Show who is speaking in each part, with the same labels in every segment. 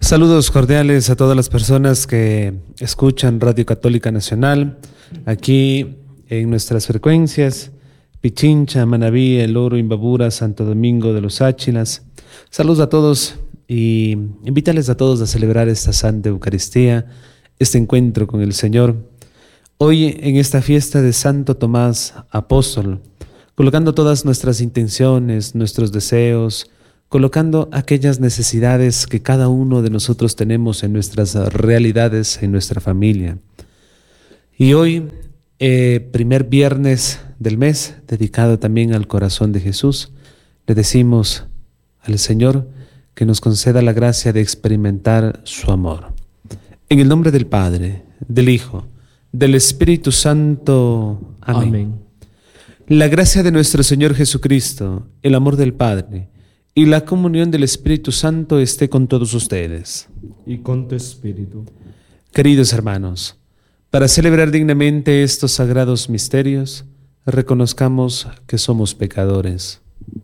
Speaker 1: Saludos cordiales a todas las personas que escuchan Radio Católica Nacional, aquí en nuestras frecuencias, Pichincha, Manabí, El Oro, Imbabura, Santo Domingo de los Áchilas. Saludos a todos y invítales a todos a celebrar esta Santa Eucaristía, este encuentro con el Señor. Hoy en esta fiesta de Santo Tomás Apóstol, colocando todas nuestras intenciones, nuestros deseos, colocando aquellas necesidades que cada uno de nosotros tenemos en nuestras realidades, en nuestra familia. Y hoy, primer viernes del mes, dedicado también al corazón de Jesús, le decimos al Señor que nos conceda la gracia de experimentar su amor. En el nombre del Padre, del Hijo, del Espíritu Santo. Amén. Amén. La gracia de nuestro Señor Jesucristo, el amor del Padre y la comunión del Espíritu Santo esté con todos ustedes.
Speaker 2: Y con tu espíritu.
Speaker 1: Queridos hermanos, para celebrar dignamente estos sagrados misterios, reconozcamos que somos pecadores.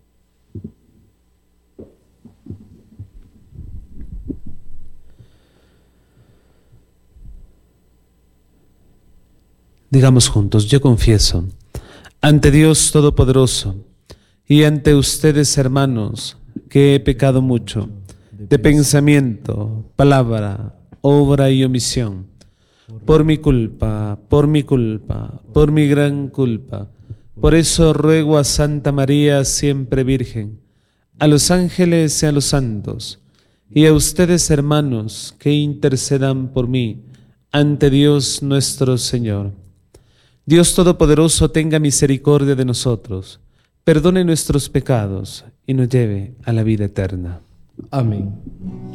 Speaker 1: Digamos juntos, yo confieso ante Dios Todopoderoso y ante ustedes, hermanos, que he pecado mucho de pensamiento, palabra, obra y omisión, por mi culpa, por mi gran culpa. Por eso ruego a Santa María, siempre Virgen, a los ángeles y a los santos, y a ustedes, hermanos, que intercedan por mí ante Dios nuestro Señor. Dios Todopoderoso tenga misericordia de nosotros, perdone nuestros pecados y nos lleve a la vida eterna.
Speaker 2: Amén.